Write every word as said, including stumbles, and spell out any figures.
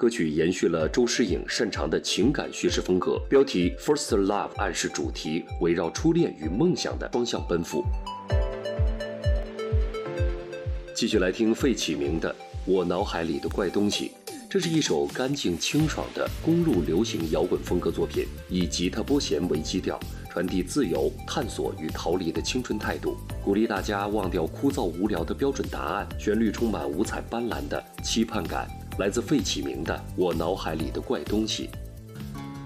歌曲延续了周诗颖擅长的情感叙事风格，标题 First Love 暗示主题围绕初恋与梦想的双向奔赴。继续来听费启鸣的《我脑海里的怪东西》，这是一首干净清爽的公路流行摇滚风格作品，以吉他拨弦为基调，传递自由、探索与逃离的青春态度，鼓励大家忘掉枯燥无聊的标准答案，旋律充满五彩斑斓的期盼感。来自费启鸣的《我脑海里的怪东西》。